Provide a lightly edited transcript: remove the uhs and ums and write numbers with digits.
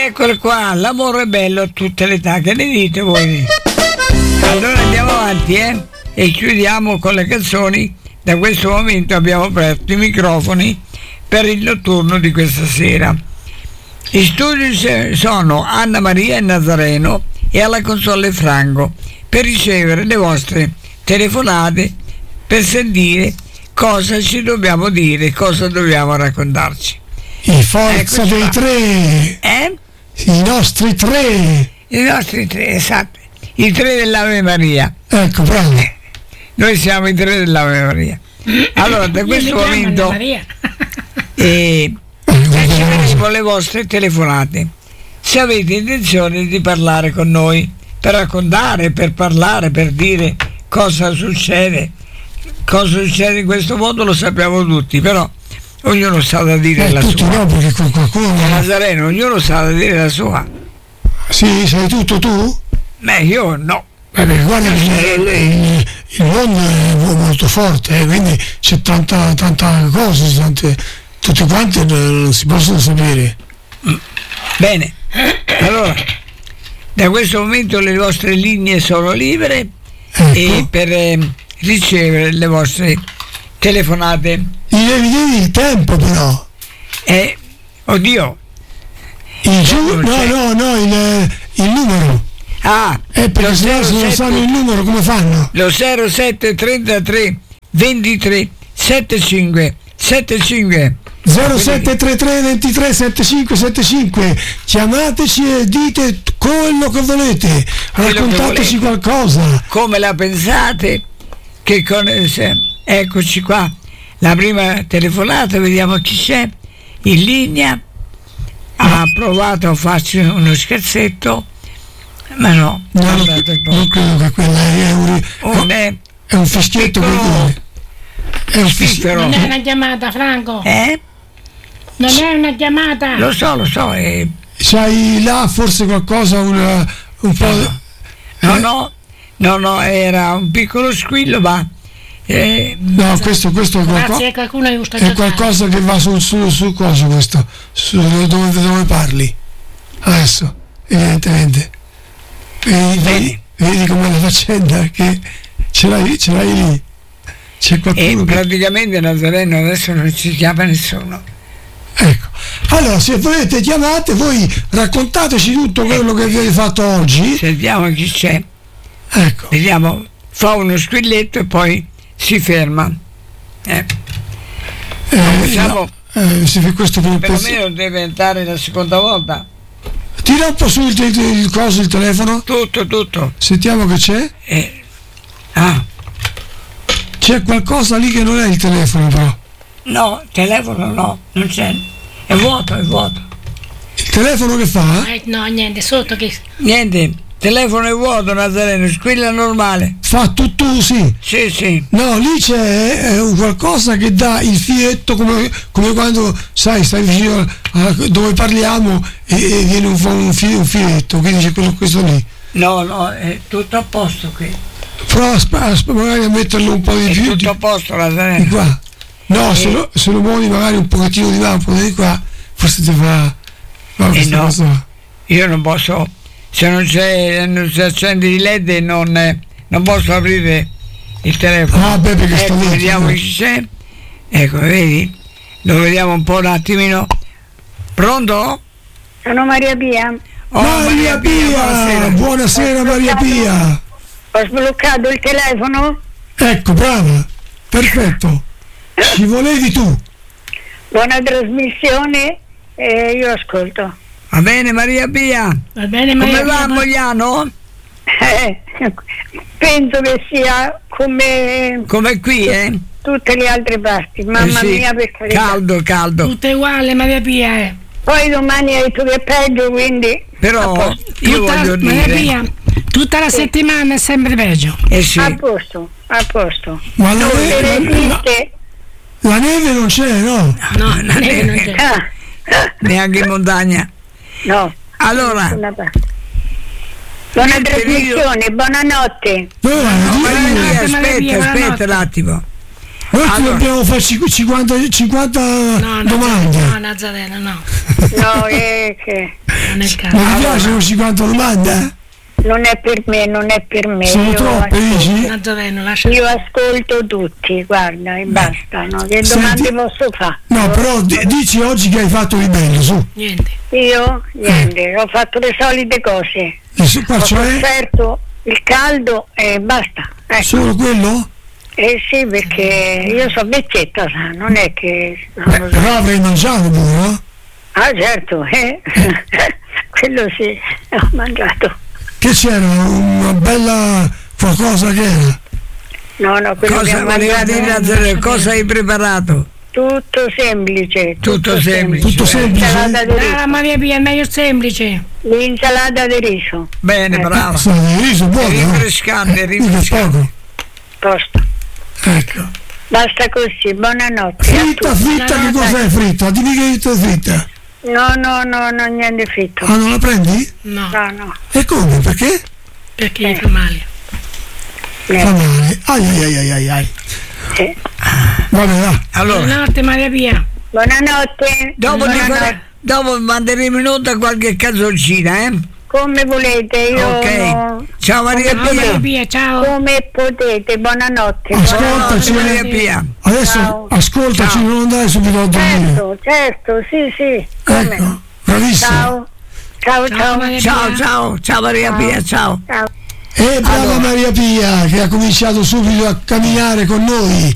Eccolo qua, l'amore è bello a tutte le età, che ne dite voi? Allora andiamo avanti, e chiudiamo con le canzoni. Da questo momento abbiamo aperto i microfoni per il notturno di questa sera. In studio sono Anna Maria e Nazareno e alla console Franco per ricevere le vostre telefonate, per sentire cosa ci dobbiamo dire, cosa dobbiamo raccontarci. I forza dei tre! I nostri tre! I nostri tre, esatto. I tre dell'Ave Maria. Ecco, bravo. Noi siamo i tre dell'Ave Maria. Allora, da questo momento riceveremo le vostre telefonate. Se avete intenzione di parlare con noi, per raccontare, per parlare, per dire cosa succede in questo mondo, lo sappiamo tutti, però ognuno sa da dire la tutti sua. No, perché con qualcuno. Nazareno, ognuno sa da dire la sua. Sì, sai tutto tu? Io no. Perché guarda che il mondo è molto forte, quindi c'è tanta cose, tutte quante non si possono sapere. Bene, allora da questo momento le vostre linee sono libere, e per ricevere le vostre telefonate mi devi dire il tempo però. Oddio, il numero. Perché se non sanno il numero come fanno? Lo 07 33 23 75 0733 23 75 chiamateci e dite quello che volete, raccontateci qualcosa, come la pensate, eccoci qua la prima telefonata, vediamo chi c'è in linea. Ha provato a farci uno scherzetto, ma no, non credo che quella è un fischietto, è un fischietto. Non è una chiamata, Franco. Non è una chiamata. Lo so. C'hai là forse qualcosa, un po'. No, era un piccolo squillo, ma no, questo grazie, qualcuno è qualcosa che va su cosa, questo dove parli adesso, evidentemente. Vedi com'è la faccenda, che ce l'hai lì, c'è qualcuno e praticamente Nazareno adesso non ci chiama nessuno. Ecco, allora se volete chiamate, voi raccontateci tutto quello che avete fatto oggi. Sentiamo chi c'è. Ecco, vediamo, fa uno squilletto e poi si ferma. Se questo perlomeno deve entrare la seconda volta. Tira un po' su il telefono. Tutto. Sentiamo che c'è. C'è qualcosa lì che non è il telefono però. No, telefono no, non c'è. È vuoto. Il telefono che fa? No, niente, sotto che. Niente, telefono è vuoto, Nazareno, squilla normale. Fa tutto sì? Sì. No, lì c'è qualcosa che dà il fietto, come quando stai vicino a dove parliamo e viene un filetto, quindi c'è questo lì. No, è tutto a posto qui. Prova magari a metterlo un po' di più. È tutto a posto, Nazareno. Di qua. No, se lo muovi magari un pochettino di là, un po' di qua, forse ti fa. No, io non posso, se non si accende il LED non posso aprire il telefono. Perché sto lì. Vediamo chi c'è. Ecco, vedi? Lo vediamo un po' un attimino. Pronto? Sono Maria Pia. Maria Pia! Buonasera Maria Pia! Ho sbloccato il telefono? Ecco, brava! Perfetto! Ci volevi tu? Buona trasmissione, io ascolto. Va bene Maria Pia? Va bene Maria Come va a Mogliano? Penso che sia come qui, tutte le altre parti, mamma mia, per carità. Caldo. Tutte uguali Maria Pia. Poi domani hai detto che è peggio, quindi. Però io voglio dire. Maria Pia, tutta la settimana è sempre peggio. Sì. A posto. Ma la neve non c'è, no? No, la neve non c'è. Neanche in montagna. No. Allora. Buona trasmissione, buonanotte. Aspetta un attimo. Noi dobbiamo fare 50 domande. No, Nazareno, no. No, che... Non è il caso. Ma ti piacciono 50 domande? Non è per me. Sono troppe, dici? Nazareno, lascia. Io ascolto tutti, guarda, e basta, no? Che domande posso fare? No, però dici oggi che hai fatto di bello, su. Niente. Io? Niente, ho fatto le solite cose. Qua Ho cioè? sofferto il caldo e basta. Ecco. Solo quello? Sì, perché io so vecchietta, sa, non è che... Non lo so. Però avrei mangiato pure, no? Ah, certo, quello sì, ho mangiato. Che c'era? Una bella qualcosa che era? No, quello che Cosa ho voleva mangiato... dire Nazareno? Cosa hai preparato? Tutto semplice. Tutto semplice. Tutto semplice? L'insalata di riso. Maria Pia, è meglio semplice. L'insalata di riso. Bene, brava. Il riso È buono, no? rinfrescante, Mica rinfrescante. poco. Posto. Ecco. Basta così, buonanotte. Fritta, che cos'è fritta? Dimmi che è fritta. No, niente fritto. Ah, non la prendi? No, No. E come? Perché? perché gli fa male. Fa male. Ai. Sì. Vabbè, va. Allora, Buonanotte Maria Pia. Buonanotte. dopo manderemo in onda qualche canzoncina, Come volete, io... Ok. Ciao Maria Ciao Maria Pia. Pia, ciao. Come potete, buonanotte. Ascoltaci, Maria Pia. adesso Ciao. ascoltaci, Ciao. non andare subito a dormire. Certo, sì. Come? Ecco, bravissimo. Ciao. Maria Pia. Ciao Maria Pia, ciao. Ciao. E brava Maria Pia che ha cominciato subito a camminare con noi.